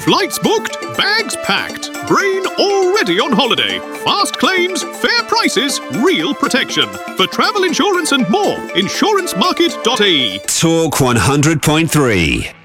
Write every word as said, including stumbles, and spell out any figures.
Flights booked, bags packed, brain already on holiday. Fast claims, fair prices, real protection. For travel insurance and more, insurance market dot a e. Talk one hundred point three.